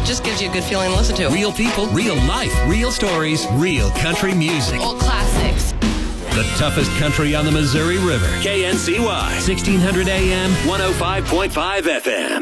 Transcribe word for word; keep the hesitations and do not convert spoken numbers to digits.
it just gives you a good feeling to listen to. Real people, real life, real stories, real country music. Old classics. The toughest country on the Missouri River. K N C Y, sixteen hundred A M, one oh five point five F M.